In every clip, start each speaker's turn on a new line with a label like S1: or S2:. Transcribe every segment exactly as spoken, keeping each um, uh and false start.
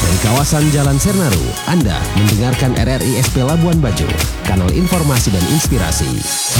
S1: Dari kawasan Jalan Sernaru, Anda mendengarkan R R I S P Labuan Bajo, kanal informasi dan inspirasi.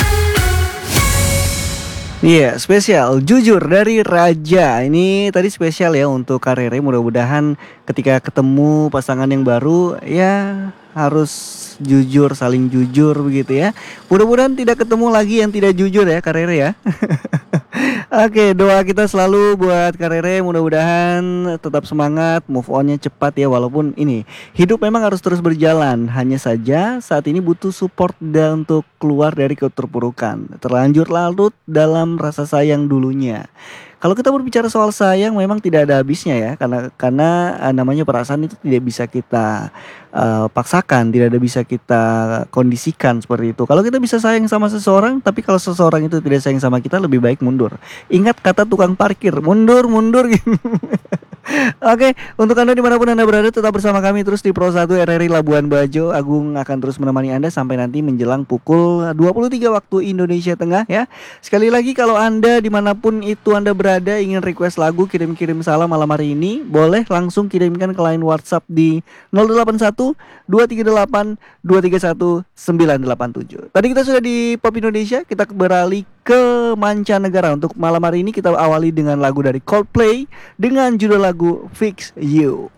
S2: Iya, yeah, spesial jujur dari Raja. Ini tadi spesial ya untuk Kak Rere. Mudah-mudahan ketika ketemu pasangan yang baru ya harus jujur, saling jujur begitu ya. Mudah-mudahan tidak ketemu lagi yang tidak jujur ya Kak Rere ya. Oke, doa kita selalu buat Kak Rere, mudah-mudahan tetap semangat, move on-nya cepat ya. Walaupun ini hidup memang harus terus berjalan. Hanya saja saat ini butuh support dan untuk keluar dari keterpurukan, terlanjur larut dalam rasa sayang dulunya. Kalau kita berbicara soal sayang memang tidak ada habisnya ya, karena karena uh, namanya perasaan itu tidak bisa kita uh, paksakan, tidak ada bisa kita kondisikan seperti itu. Kalau kita bisa sayang sama seseorang, tapi kalau seseorang itu tidak sayang sama kita, lebih baik mundur. Ingat kata tukang parkir, mundur, mundur gitu. Oke, untuk Anda dimanapun Anda berada, tetap bersama kami terus di Pro satu R R I Labuan Bajo. Agung akan terus menemani Anda sampai nanti menjelang pukul dua puluh tiga waktu Indonesia Tengah ya. Sekali lagi, kalau Anda dimanapun itu Anda berada ingin request lagu, kirim-kirim salam malam hari ini, boleh langsung kirimkan ke line WhatsApp di nol delapan satu dua tiga delapan dua tiga satu sembilan delapan tujuh. Tadi kita sudah di Pop Indonesia, kita beralih ke mancanegara. Untuk malam hari ini kita awali dengan lagu dari Coldplay dengan judul lagu Fix You.